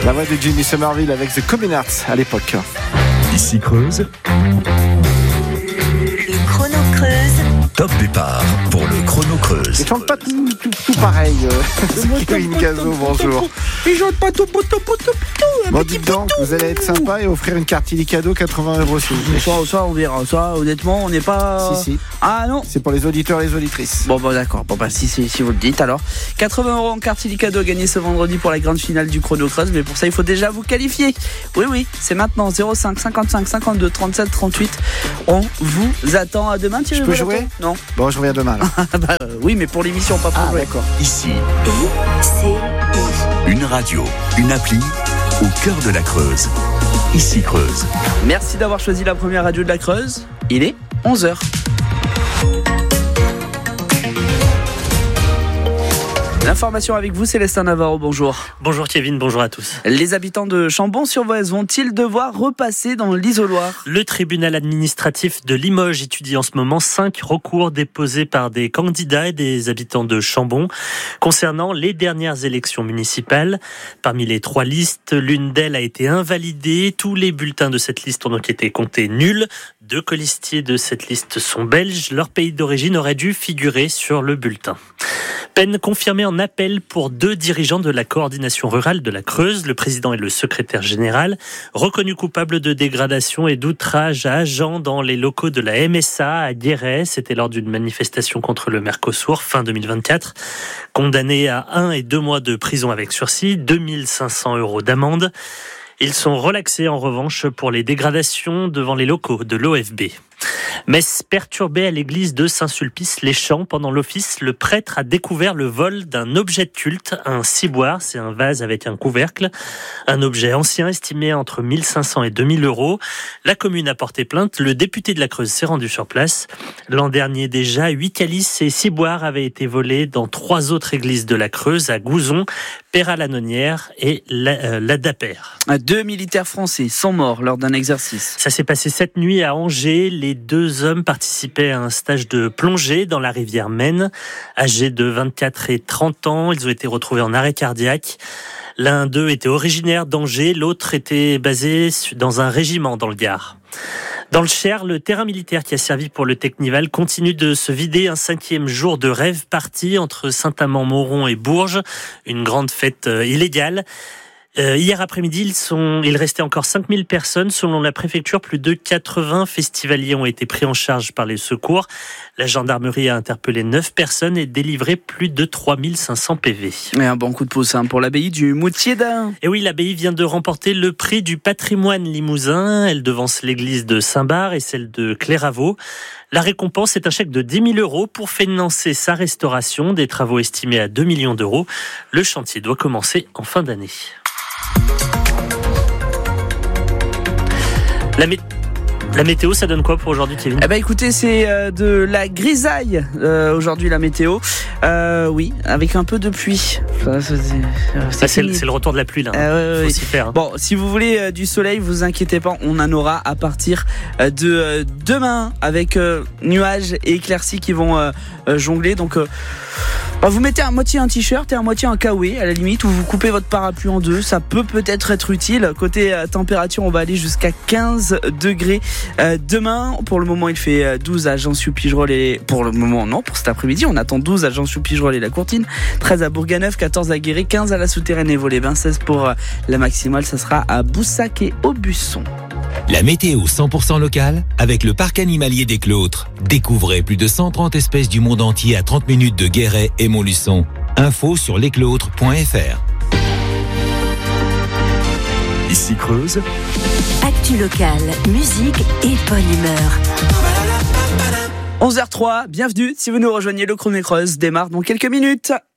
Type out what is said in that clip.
La voix de Jimmy Somerville avec The Communards à l'époque. Ici Creuse. Le chrono Creuse. Top départ pour le chrono Creuse. Ils chantent pas tout pareil. Kevin Gazo, bonjour. Ils chantent pas tout. Bon, dites donc, vous allez être sympa et offrir une carte cadeau 80 € si vous voulez. Ça, on verra. Ça, honnêtement, on n'est pas. Si. Ah non. C'est pour les auditeurs et les auditrices. Bon, d'accord. Bon, si vous le dites alors. 80 € en carte cadeau à gagner ce vendredi pour la grande finale du chrono Creuse. Mais pour ça, il faut déjà vous qualifier. Oui, c'est maintenant 05 55 52 37 38. On vous attend à demain, Thierry. Je peux jouer ? Non. Bon, je reviens demain. Oui, mais pour l'émission, pas pour jouer. D'accord. Ici, ICI. une radio, une appli au cœur de la Creuse. Ici Creuse. Merci d'avoir choisi la première radio de la Creuse. Il est 11h. L'information avec vous, Célestin Navarro, bonjour. Bonjour Kevin, bonjour à tous. Les habitants de Chambon-sur-Voueize vont-ils devoir repasser dans l'isoloir ? Le tribunal administratif de Limoges étudie en ce moment 5 recours déposés par des candidats et des habitants de Chambon concernant les dernières élections municipales. Parmi les 3 listes, l'une d'elles a été invalidée. Tous les bulletins de cette liste ont donc été comptés nuls. 2 colistiers de cette liste sont belges. Leur pays d'origine aurait dû figurer sur le bulletin. Peine confirmée en appel pour 2 dirigeants de la coordination rurale de la Creuse, le président et le secrétaire général, reconnus coupables de dégradation et d'outrage à agents dans les locaux de la MSA à Guéret. C'était lors d'une manifestation contre le Mercosur fin 2024. Condamnés à 1 et 2 mois de prison avec sursis, 2 500 € d'amende. Ils sont relaxés en revanche pour les dégradations devant les locaux de l'OFB. Messe perturbée à l'église de Saint-Sulpice-les-Champs. Pendant l'office, le prêtre a découvert le vol d'un objet de culte, un ciboire, c'est un vase avec un couvercle, un objet ancien estimé entre 1 500 et 2 000 €. La commune a porté plainte, le député de la Creuse s'est rendu sur place. L'an dernier déjà, 8 calices et ciboires avaient été volés dans 3 autres églises de la Creuse, à Gouzon, Peyrat-la-Nonière et la Daper. 2 militaires français sont morts lors d'un exercice. Ça s'est passé cette nuit à Angers. Les 2 hommes participaient à un stage de plongée dans la rivière Maine. Âgés de 24 et 30 ans, ils ont été retrouvés en arrêt cardiaque. L'un d'eux était originaire d'Angers, l'autre était basé dans un régiment dans le Gard. Dans le Cher, le terrain militaire qui a servi pour le Technival continue de se vider. Un 5e jour de rêve party entre Saint-Amand-Montrond et Bourges. Une grande fête illégale. Hier après-midi, il restait encore 5000 personnes. Selon la préfecture, plus de 80 festivaliers ont été pris en charge par les secours. La gendarmerie a interpellé 9 personnes et délivré plus de 3500 PV. Et un bon coup de pouce pour l'abbaye du Moutier d'Ain. Et oui, l'abbaye vient de remporter le prix du patrimoine limousin. Elle devance l'église de Saint-Bar et celle de Clairaveau. La récompense est un chèque de 10 000 € pour financer sa restauration, des travaux estimés à 2 millions d'euros. Le chantier doit commencer en fin d'année. La météo, ça donne quoi pour aujourd'hui, Kevin ? Écoutez, c'est de la grisaille aujourd'hui, la météo. Oui, avec un peu de pluie. C'est le retour de la pluie, là. Faut s'y faire. Bon, si vous voulez du soleil, vous inquiétez pas, on en aura à partir de demain, avec nuages et éclaircies qui vont jongler. Donc, vous mettez à moitié un t-shirt et à moitié un kawaii, à la limite, ou vous coupez votre parapluie en 2. Ça peut peut-être être utile. Côté température, on va aller jusqu'à 15 degrés. Demain, pour le moment, il fait 12 à Jean-Sous-Pigerolles et... Pour le moment, non, pour cet après-midi, on attend 12 à Jean-Sous-Pigerolles et la Courtine, 13 à Bourganeuf, 14 à Guéret, 15 à la Souterraine et Vaux-les-Bains, 16 pour la maximale, ça sera à Boussac et Aubusson. La météo 100% locale avec le parc animalier des Clôtres. Découvrez plus de 130 espèces du monde entier à 30 minutes de Guéret et Montluçon. Info sur lesclôtres.fr. Ici Creuse. Actu locale, musique et bonne humeur. 11h03, bienvenue. Si vous nous rejoignez, le chrono Creuse démarre dans quelques minutes.